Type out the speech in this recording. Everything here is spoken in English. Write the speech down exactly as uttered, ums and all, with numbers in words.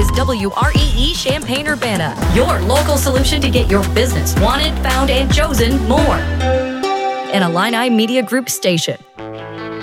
is W R E E Champaign-Urbana, your local solution to get your business wanted, found, and chosen more. An Illini Media Group station.